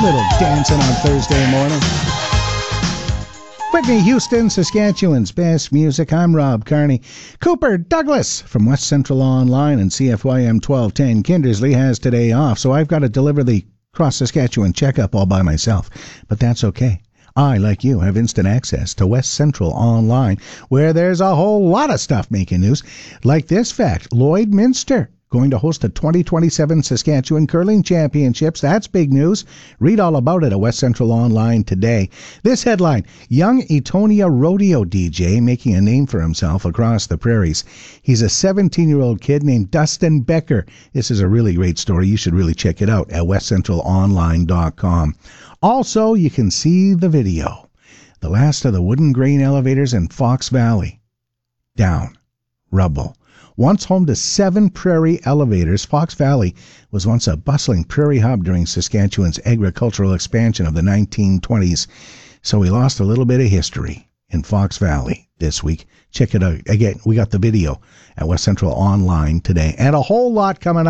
Little dancing on Thursday morning. Whitney Houston, Saskatchewan's best music. I'm Rob Carney. Cooper Douglas from West Central Online and CFYM 1210. Kindersley has today off, so I've got to deliver the Cross Saskatchewan checkup all by myself. But that's okay. I, like you, have instant access to West Central Online, where there's a whole lot of stuff making news. Like this fact, Lloydminster going to host the 2027 Saskatchewan Curling Championships. That's big news. Read all about it at West Central Online today. This headline, young Etonia rodeo DJ making a name for himself across the prairies. He's a 17-year-old kid named Dustin Becker. This is a really great story. You should really check it out at westcentralonline.com. Also, you can see the video. The last of the wooden grain elevators in Fox Valley. Down. Rubble. Once home to 7 prairie elevators, Fox Valley was once a bustling prairie hub during Saskatchewan's agricultural expansion of the 1920s. So we lost a little bit of history in Fox Valley this week. Check it out. Again, we got the video at West Central Online today. And a whole lot coming up.